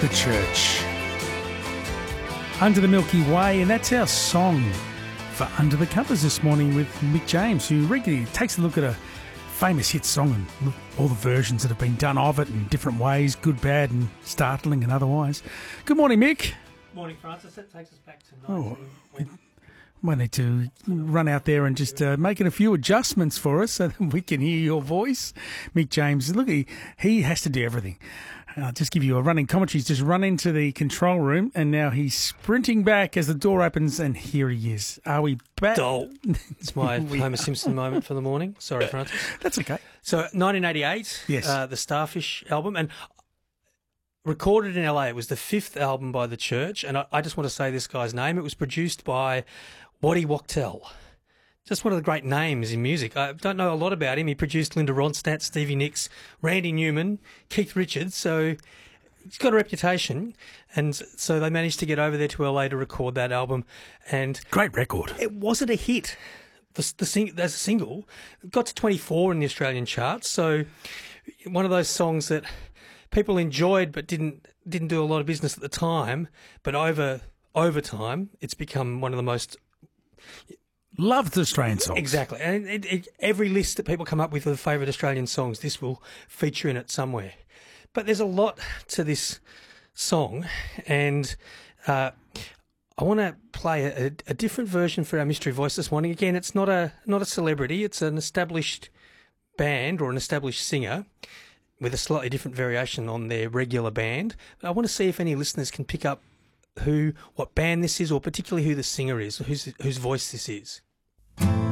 The Church. Under the Milky Way, and that's our song for Under the Covers this morning with Mick James, who regularly takes a look at a famous hit song and all the versions that have been done of it in different ways, good, bad and startling and otherwise. Good morning, Mick. Morning, Francis. That takes us back to Might need to run out there and just make a few adjustments for us so that we can hear your voice. Mick James, look, he has to do everything. I'll just give you a running commentary. He's just run into the control room and now he's sprinting back as the door opens and here he is. Are we back? It's my Homer Simpson moment for the morning. Sorry, Francis. That's okay. So 1988, yes. The Starfish album, and recorded in LA. It was the fifth album by The Church, and I just want to say this guy's name. It was produced by Waddy Wachtel. Just one of the great names in music. I don't know a lot about him. He produced Linda Ronstadt, Stevie Nicks, Randy Newman, Keith Richards. So he's got a reputation. And so they managed to get over there to LA to record that album. And great record. It wasn't a hit. As a single, it got to 24 in the Australian charts. So one of those songs that people enjoyed but didn't do a lot of business at the time. But over time, it's become one of the most loved Australian songs. Exactly. And every list that people come up with of favourite Australian songs, this will feature in it somewhere. But there's a lot to this song, and I want to play a different version for our Mystery Voice this morning. Again, it's not a celebrity. It's an established band or an established singer with a slightly different variation on their regular band. But I want to see if any listeners can pick up what band this is, or particularly who the singer is, whose voice this is.